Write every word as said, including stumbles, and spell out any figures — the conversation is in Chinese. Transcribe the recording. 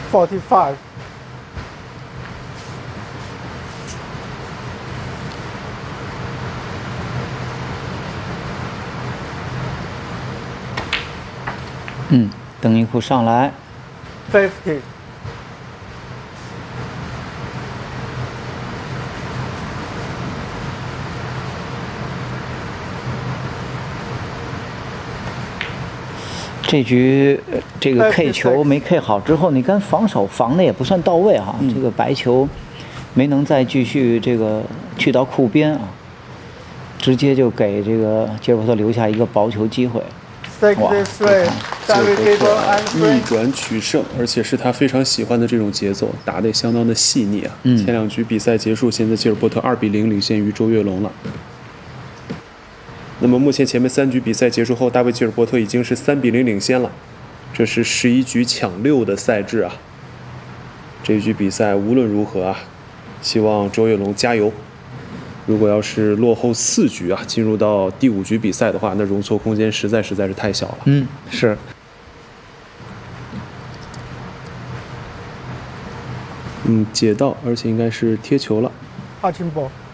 forty-five. 嗯，等一库上来。 fifty. 这局这个 K 球没 K 好之后，你跟防守防的也不算到位哈。嗯、这个白球没能再继续这个去到库边啊，直接就给这个吉尔伯特留下一个薄球机会。 哇， 吉尔伯特逆转取胜，而且是他非常喜欢的这种节奏，打得也相当的细腻啊。嗯、前两局比赛结束，现在吉尔伯特二比零领先于周跃龙了。那么目前前面三局比赛结束后，大卫吉尔伯特已经是三比零领先了。这是十一局抢六的赛制啊。这一局比赛无论如何啊，希望周跃龙加油。如果要是落后四局啊，进入到第五局比赛的话，那容错空间实在实在是太小了。 嗯，是。 嗯，解到，而且应该是贴球了。 Touching ball.